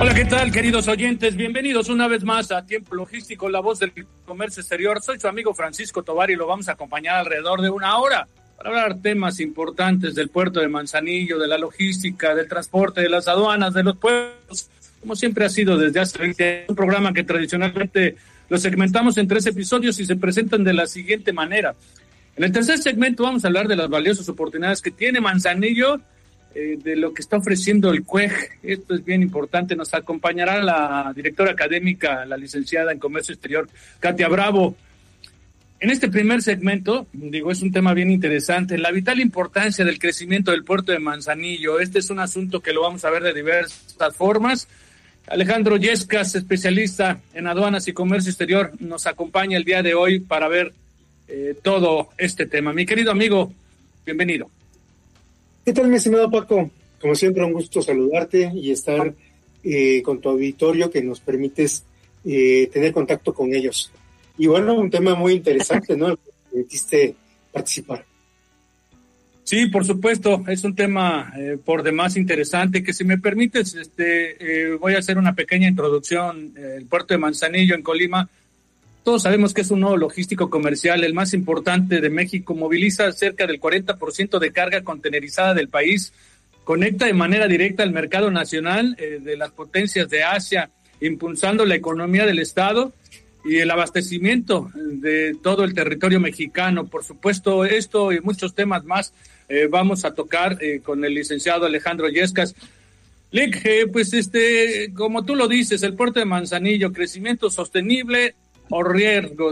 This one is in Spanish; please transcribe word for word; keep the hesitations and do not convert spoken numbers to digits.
Hola, ¿qué tal, queridos oyentes? Bienvenidos una vez más a Tiempo Logístico, la voz del comercio exterior. Soy su amigo Francisco Tovar y lo vamos a acompañar alrededor de una hora para hablar temas importantes del puerto de Manzanillo, de la logística, del transporte, de las aduanas, de los puertos, como siempre ha sido desde hace veinte años. Un programa que tradicionalmente lo segmentamos en tres episodios y se presentan de la siguiente manera. En el tercer segmento vamos a hablar de las valiosas oportunidades que tiene Manzanillo, Eh, de lo que está ofreciendo el C U E G. Esto es bien importante. Nos acompañará la directora académica, la licenciada en Comercio Exterior, Katia Bravo. En este primer segmento, digo, es un tema bien interesante, la vital importancia del crecimiento del puerto de Manzanillo. Este es un asunto que lo vamos a ver de diversas formas. Alejandro Yescas, especialista en aduanas y comercio exterior, nos acompaña el día de hoy para ver eh, todo este tema. Mi querido amigo, bienvenido. ¿Qué tal, mi estimado Paco? Como siempre, un gusto saludarte y estar eh, con tu auditorio, que nos permites eh, tener contacto con ellos. Y bueno, un tema muy interesante, ¿no? El que permitiste participar. Sí, por supuesto, es un tema eh, por demás interesante, que si me permites, este, eh, voy a hacer una pequeña introducción. Eh, el puerto de Manzanillo en Colima, todos sabemos que es un nodo logístico comercial, el más importante de México, moviliza cerca del cuarenta por ciento de carga contenerizada del país, conecta de manera directa al mercado nacional eh, de las potencias de Asia, impulsando la economía del Estado y el abastecimiento de todo el territorio mexicano. Por supuesto, esto y muchos temas más eh, vamos a tocar eh, con el licenciado Alejandro Yescas. Lic, eh, pues este, como tú lo dices, el puerto de Manzanillo, crecimiento sostenible o riesgo